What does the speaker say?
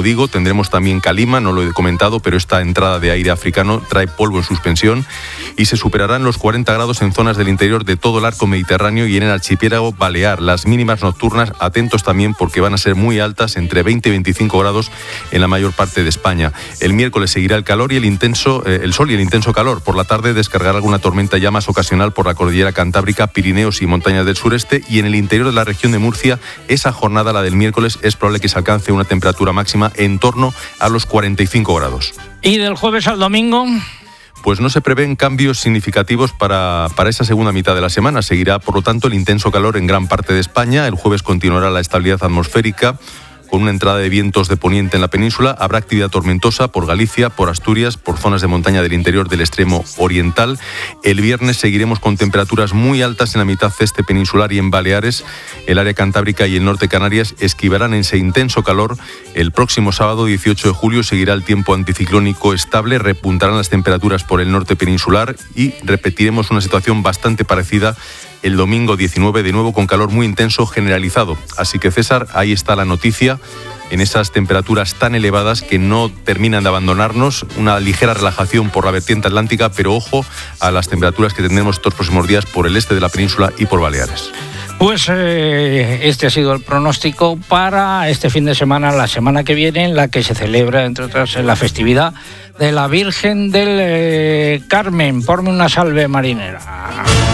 digo. Tendremos también calima, no lo he comentado, pero esta entrada de aire africano trae polvo en suspensión y se superarán los 40 grados en zonas del interior de todo el arco mediterráneo y en el archipiélago balear. Las mínimas nocturnas, atentos también porque van a ser muy altas, entre 20 y 25 grados en la mayor parte de España. El miércoles seguirá el calor y el sol y el intenso calor. Por la tarde descargará alguna tormenta ya más ocasional por la cordillera cantábrica, Pirineos y montañas del sureste, y en el interior de la región de Murcia, esa jornada, la del miércoles, es probable que se alcance una temperatura máxima en torno a los 45 grados. ¿Y del jueves al domingo? Pues no se prevén cambios significativos para esa segunda mitad de la semana. Seguirá, por lo tanto, el intenso calor en gran parte de España. El jueves continuará la estabilidad atmosférica, con una entrada de vientos de poniente en la península. Habrá actividad tormentosa por Galicia, por Asturias, por zonas de montaña del interior del extremo oriental. El viernes seguiremos con temperaturas muy altas en la mitad este peninsular y en Baleares. El área cantábrica y el norte de Canarias esquivarán ese intenso calor. El próximo sábado, 18 de julio, seguirá el tiempo anticiclónico estable, repuntarán las temperaturas por el norte peninsular y repetiremos una situación bastante parecida el domingo 19, de nuevo con calor muy intenso generalizado. Así que, César, ahí está la noticia, en esas temperaturas tan elevadas que no terminan de abandonarnos. Una ligera relajación por la vertiente atlántica, pero ojo a las temperaturas que tendremos estos próximos días por el este de la península y por Baleares. Pues este ha sido el pronóstico para este fin de semana, la semana que viene, en la que se celebra, entre otras, la festividad de la Virgen del Carmen. Ponme una salve marinera.